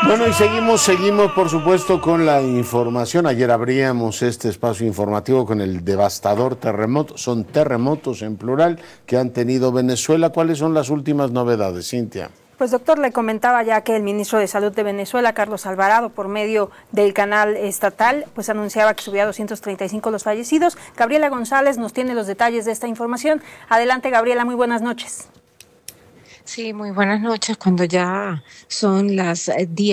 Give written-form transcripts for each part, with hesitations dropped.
Bueno, y seguimos por supuesto con la información. Ayer abríamos este espacio informativo con el devastador terremoto, son terremotos en plural que han tenido Venezuela. ¿Cuáles son las últimas novedades, Cintia? Pues doctor, le comentaba ya que el ministro de Salud de Venezuela, Carlos Alvarado, por medio del canal estatal, pues anunciaba que subía a 235 los fallecidos. Gabriela González nos tiene los detalles de esta información. Adelante, Gabriela, muy buenas noches. Sí, muy buenas noches. Cuando ya son las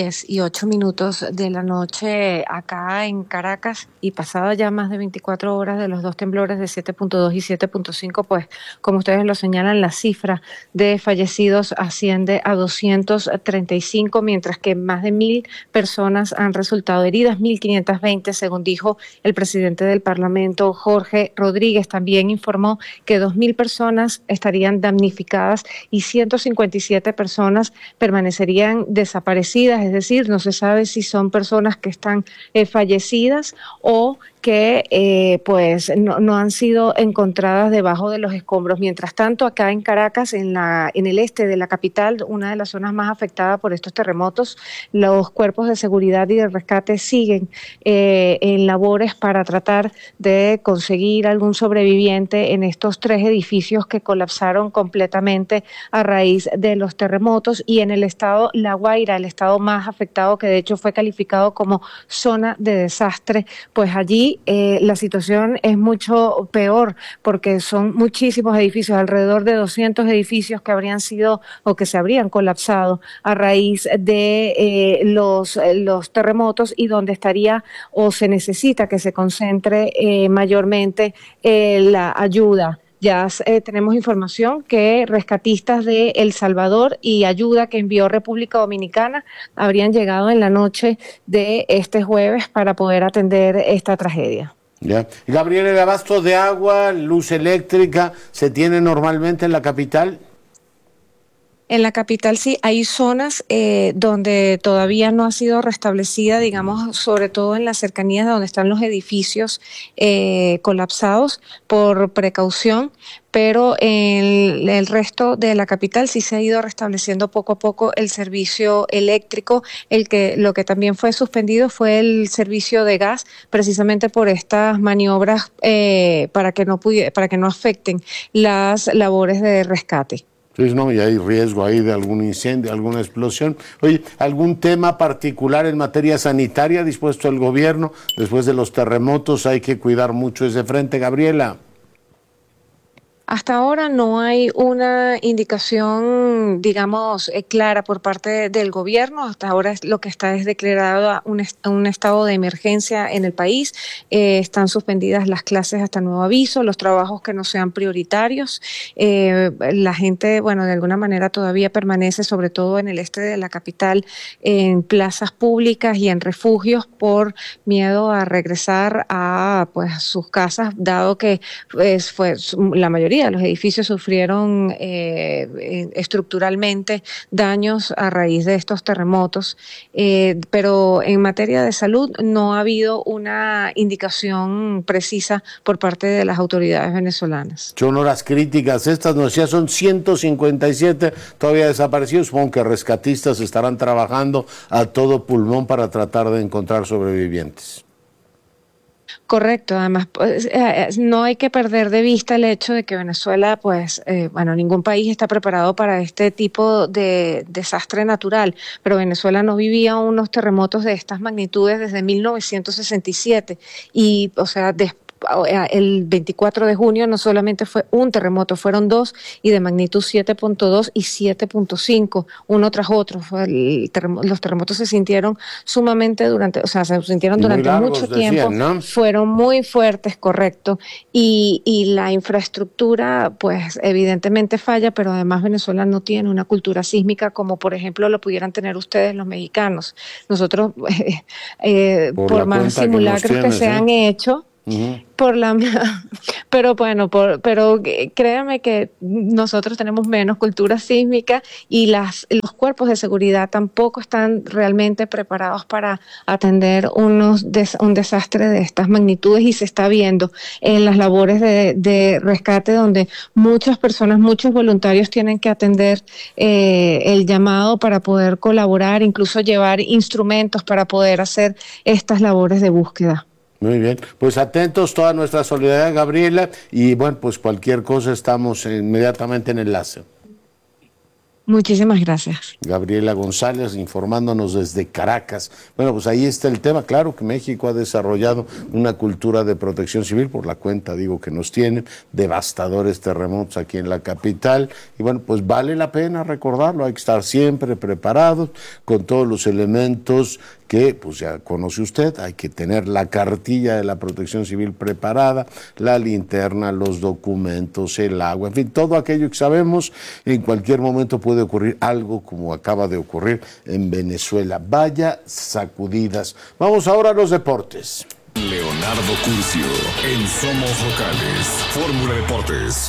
10:08 de la noche acá en Caracas y pasada ya más de 24 horas de los dos temblores de 7.2 y 7.5, pues como ustedes lo señalan, la cifra de fallecidos asciende a 235, mientras que más de 1.000 personas han resultado heridas, 1.520 según dijo el presidente del Parlamento, Jorge Rodríguez. También informó que 2.000 personas estarían damnificadas y 157 personas permanecerían desaparecidas, es decir, no se sabe si son personas que están fallecidas o que pues no han sido encontradas debajo de los escombros. Mientras tanto, acá en Caracas, en el este de la capital, una de las zonas más afectadas por estos terremotos, los cuerpos de seguridad y de rescate siguen en labores para tratar de conseguir algún sobreviviente en estos 3 edificios que colapsaron completamente a raíz de los terremotos. Y en el estado La Guaira, el estado más afectado, que de hecho fue calificado como zona de desastre, pues allí la situación es mucho peor porque son muchísimos edificios, alrededor de 200 edificios que habrían sido o que se habrían colapsado a raíz de los terremotos, y donde estaría o se necesita que se concentre mayormente la ayuda. Ya tenemos información que rescatistas de El Salvador y ayuda que envió República Dominicana habrían llegado en la noche de este jueves para poder atender esta tragedia. Ya. Gabriel, ¿el abasto de agua, luz eléctrica, se tiene normalmente en la capital? En la capital sí, hay zonas donde todavía no ha sido restablecida, digamos, sobre todo en las cercanías de donde están los edificios colapsados por precaución, pero en el resto de la capital sí se ha ido restableciendo poco a poco el servicio eléctrico. Lo que también fue suspendido fue el servicio de gas, precisamente por estas maniobras para que no afecten las labores de rescate. Sí, no, y hay riesgo ahí de algún incendio, alguna explosión. Oye, ¿algún tema particular en materia sanitaria dispuesto el gobierno? Después de los terremotos hay que cuidar mucho ese frente, Gabriela. Hasta ahora no hay una indicación, digamos, clara por parte del gobierno. Hasta ahora lo que está es declarado un estado de emergencia en el país. Están suspendidas las clases hasta nuevo aviso, los trabajos que no sean prioritarios. La gente, bueno, de alguna manera todavía permanece, sobre todo en el este de la capital, en plazas públicas y en refugios por miedo a regresar a pues sus casas, dado que fue la mayoría de los edificios sufrieron estructuralmente daños a raíz de estos terremotos, pero en materia de salud no ha habido una indicación precisa por parte de las autoridades venezolanas. Son horas críticas, estas noticias son 157 todavía desaparecidos. Supongo que rescatistas estarán trabajando a todo pulmón para tratar de encontrar sobrevivientes. Correcto, además pues, no hay que perder de vista el hecho de que Venezuela, pues, bueno, ningún país está preparado para este tipo de desastre natural, pero Venezuela no vivía unos terremotos de estas magnitudes desde 1967 y, o sea, el 24 de junio no solamente fue un terremoto, fueron 2 y de magnitud 7.2 y 7.5, uno tras otro. Los terremotos se sintieron sumamente se sintieron durante mucho tiempo, ¿no? Fueron muy fuertes, correcto, y la infraestructura pues evidentemente falla, pero además Venezuela no tiene una cultura sísmica como por ejemplo lo pudieran tener ustedes los mexicanos. Nosotros por más simulacros que se han hecho, Por la, pero bueno, pero créame que nosotros tenemos menos cultura sísmica y los cuerpos de seguridad tampoco están realmente preparados para atender un desastre de estas magnitudes, y se está viendo en las labores de rescate, donde muchas personas, muchos voluntarios tienen que atender el llamado para poder colaborar, incluso llevar instrumentos para poder hacer estas labores de búsqueda. Muy bien, pues atentos, toda nuestra solidaridad, Gabriela, y bueno, pues cualquier cosa estamos inmediatamente en enlace. Muchísimas gracias. Gabriela González informándonos desde Caracas. Bueno, pues ahí está el tema. Claro que México ha desarrollado una cultura de protección civil, por la cuenta, digo, que nos tienen, devastadores terremotos aquí en la capital, y bueno, pues vale la pena recordarlo, hay que estar siempre preparados con todos los elementos que pues ya conoce usted. Hay que tener la cartilla de la protección civil preparada, la linterna, los documentos, el agua, en fin, todo aquello que sabemos. En cualquier momento puede ocurrir algo como acaba de ocurrir en Venezuela. Vaya sacudidas. Vamos ahora a los deportes. Leonardo Curcio en Somos Locales, Fórmula Deportes.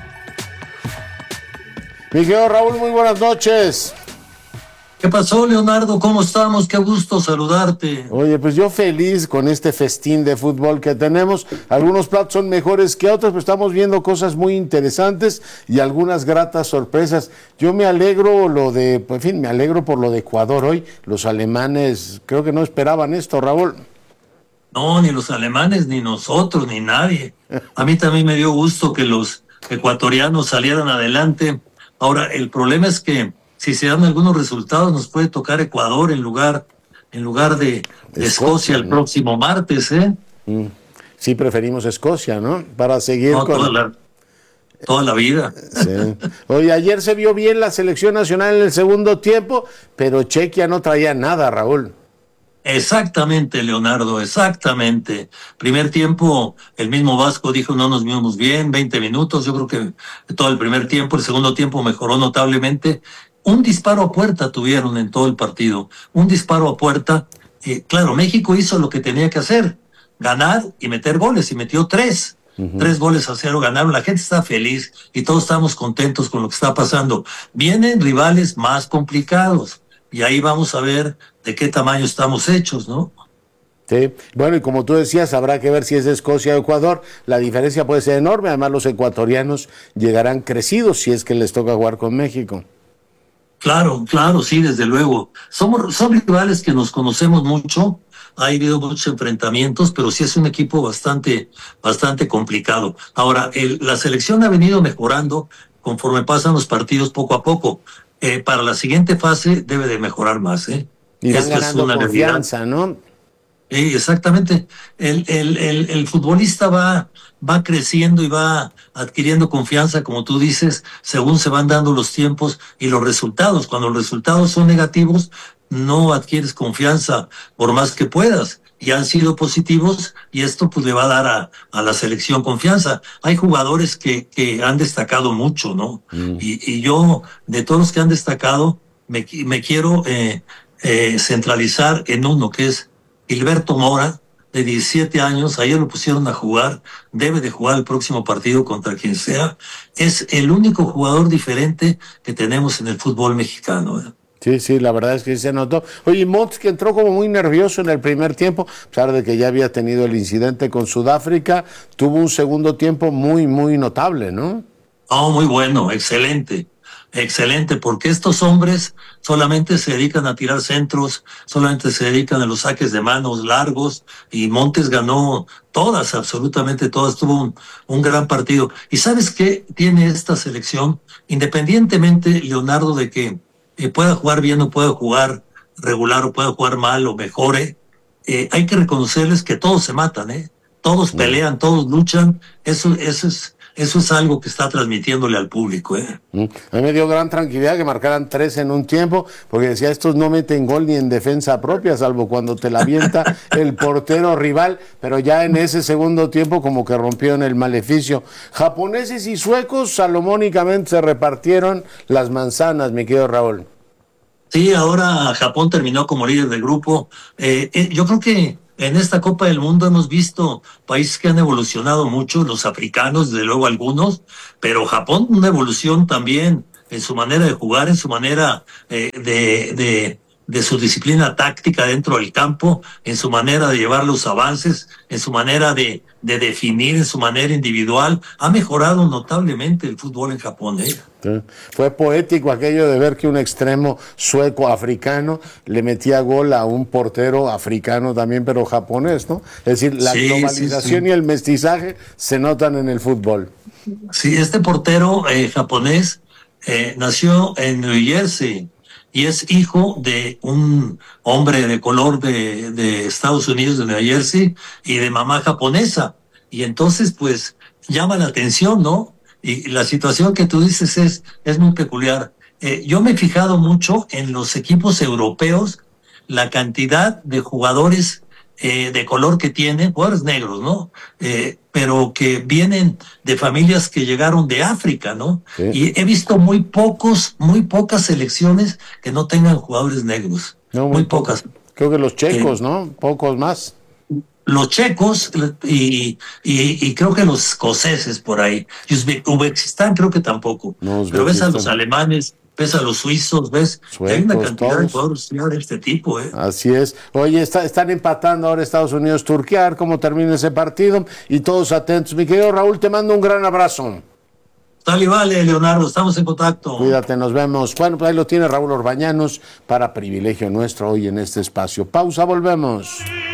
Miguel Raúl, muy buenas noches. ¿Qué pasó, Leonardo? ¿Cómo estamos? Qué gusto saludarte. Oye, pues yo feliz con este festín de fútbol que tenemos. Algunos platos son mejores que otros, pero estamos viendo cosas muy interesantes y algunas gratas sorpresas. Yo me alegro me alegro por lo de Ecuador hoy. Los alemanes creo que no esperaban esto, Raúl. No, ni los alemanes, ni nosotros, ni nadie. A mí también me dio gusto que los ecuatorianos salieran adelante. Ahora, el problema es que si se dan algunos resultados, nos puede tocar Ecuador en lugar de Escocia el próximo martes, ¿eh? Sí, preferimos Escocia, ¿no? Para seguir toda la vida. Sí. Oye, ayer se vio bien la selección nacional en el segundo tiempo, pero Chequia no traía nada, Raúl. Exactamente, Leonardo, exactamente. Primer tiempo, el mismo Vasco dijo no nos vimos bien, 20 minutos, yo creo que todo el primer tiempo. El segundo tiempo mejoró notablemente. Un disparo a puerta tuvieron en todo el partido, un disparo a puerta. Claro, México hizo lo que tenía que hacer, ganar y meter goles, y metió 3. 3-0 ganaron, la gente está feliz y todos estamos contentos con lo que está pasando. Vienen rivales más complicados y ahí vamos a ver de qué tamaño estamos hechos, ¿no? Sí, bueno, y como tú decías, habrá que ver si es de Escocia o Ecuador. La diferencia puede ser enorme, además los ecuatorianos llegarán crecidos si es que les toca jugar con México. Claro, sí, desde luego. Son rivales que nos conocemos mucho, ha habido muchos enfrentamientos, pero sí es un equipo bastante complicado. Ahora, la selección ha venido mejorando conforme pasan los partidos poco a poco. Para la siguiente fase debe de mejorar más, ¿eh? Y van ganando confianza, ¿no? Exactamente. El futbolista va creciendo y va adquiriendo confianza, como tú dices, según se van dando los tiempos y los resultados. Cuando los resultados son negativos, no adquieres confianza por más que puedas. Y han sido positivos y esto pues le va a dar a la selección confianza. Hay jugadores que han destacado mucho, ¿no? Y yo, de todos los que han destacado, me quiero centralizar en uno, que es Gilberto Mora, de 17 años, ayer lo pusieron a jugar, debe de jugar el próximo partido contra quien sea. Es el único jugador diferente que tenemos en el fútbol mexicano, ¿eh? Sí, la verdad es que se notó. Oye, Montes, que entró como muy nervioso en el primer tiempo, a pesar de que ya había tenido el incidente con Sudáfrica, tuvo un segundo tiempo muy, muy notable, ¿no? Oh, muy bueno, excelente, porque estos hombres solamente se dedican a tirar centros, solamente se dedican a los saques de manos largos, y Montes ganó todas, absolutamente todas, tuvo un gran partido. ¿Y sabes qué tiene esta selección? Independientemente, Leonardo, de que pueda jugar bien o pueda jugar regular o pueda jugar mal o mejore, hay que reconocerles que todos se matan, ¿eh? Todos pelean, todos luchan. Eso es algo que está transmitiéndole al público, ¿eh? A mí me dio gran tranquilidad que marcaran 3 en un tiempo, porque decía, estos no meten gol ni en defensa propia, salvo cuando te la avienta el portero rival, pero ya en ese segundo tiempo como que rompieron el maleficio. Japoneses y suecos salomónicamente se repartieron las manzanas, mi querido Raúl. Sí, ahora Japón terminó como líder del grupo. Yo creo que en esta Copa del Mundo hemos visto países que han evolucionado mucho, los africanos, desde luego algunos, pero Japón una evolución también en su manera de jugar, en su manera de su disciplina táctica dentro del campo, en su manera de llevar los avances, en su manera de definir, en su manera individual. Ha mejorado notablemente el fútbol en Japón, ¿eh? Sí. Fue poético aquello de ver que un extremo sueco-africano le metía gol a un portero africano también, pero japonés, ¿no? Es decir, la globalización y el mestizaje se notan en el fútbol. Sí, este portero japonés nació en New Jersey y es hijo de un hombre de color de Estados Unidos, de New Jersey, y de mamá japonesa. Y entonces, pues, llama la atención, ¿no? Y la situación que tú dices es muy peculiar. Yo me he fijado mucho en los equipos europeos, la cantidad de jugadores de color que tienen, jugadores negros, ¿no? Pero que vienen de familias que llegaron de África, ¿no? Sí. Y he visto muy pocas selecciones que no tengan jugadores negros. No, muy pocas. Creo que los checos, ¿no? Pocos más. Los checos y creo que los escoceses por ahí. Uzbekistán creo que tampoco. No, pero ves a los alemanes, ves a los suizos, ves. Suecos, hay una cantidad de jugadores de este tipo, ¿eh? Así es. Oye, están empatando ahora Estados Unidos, Turquía, a ver cómo termina ese partido y todos atentos. Mi querido Raúl, te mando un gran abrazo. Dale, vale, Leonardo, estamos en contacto. Cuídate, nos vemos. Bueno, pues ahí lo tiene Raúl Orbañanos para privilegio nuestro hoy en este espacio. Pausa, volvemos.